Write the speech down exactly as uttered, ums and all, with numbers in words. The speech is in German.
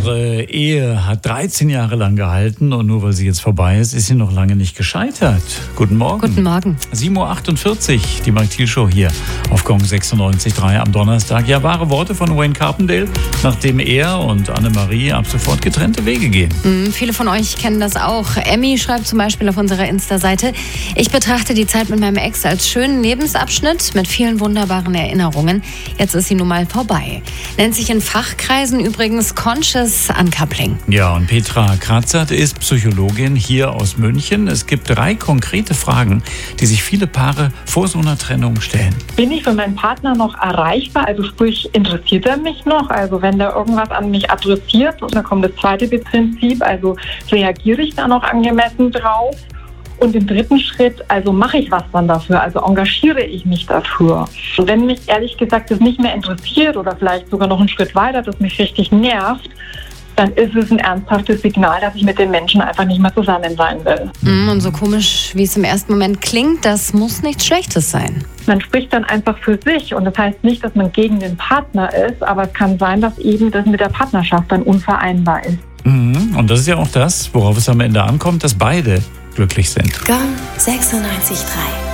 Ihre Ehe hat dreizehn Jahre lang gehalten und nur weil sie jetzt vorbei ist, ist sie noch lange nicht gescheitert. Guten Morgen. Guten Morgen. sieben Uhr achtundvierzig, die Mike Thiel Show hier auf Gong sechsundneunzig Komma drei am Donnerstag. Ja, wahre Worte von Wayne Carpendale, nachdem er und Annemarie ab sofort getrennte Wege gehen. Mhm, viele von euch kennen das auch. Emmy schreibt zum Beispiel auf unserer Insta-Seite: Ich betrachte die Zeit mit meinem Ex als schönen Lebensabschnitt mit vielen wunderbaren Erinnerungen. Jetzt ist sie nun mal vorbei. Nennt sich in Fachkreisen übrigens Conscious Uncoupling. Ja, und Petra Kratzert ist Psychologin hier aus München. Es gibt drei konkrete Fragen, die sich viele Paare vor so einer Trennung stellen. Bin ich für meinen Partner noch erreichbar? Also sprich, interessiert er mich noch? Also wenn der irgendwas an mich adressiert, und dann kommt das zweite Prinzip, also reagiere ich da noch angemessen drauf? Und im dritten Schritt, also mache ich was dann dafür, also engagiere ich mich dafür. Und wenn mich ehrlich gesagt das nicht mehr interessiert oder vielleicht sogar noch einen Schritt weiter, das mich richtig nervt, dann ist es ein ernsthaftes Signal, dass ich mit den Menschen einfach nicht mehr zusammen sein will. Mhm, und so komisch, wie es im ersten Moment klingt, das muss nichts Schlechtes sein. Man spricht dann einfach für sich und das heißt nicht, dass man gegen den Partner ist, aber es kann sein, dass eben das mit der Partnerschaft dann unvereinbar ist. Mhm, und das ist ja auch das, worauf es am Ende ankommt, dass beide glücklich sind. Gong sechsundneunzig Komma drei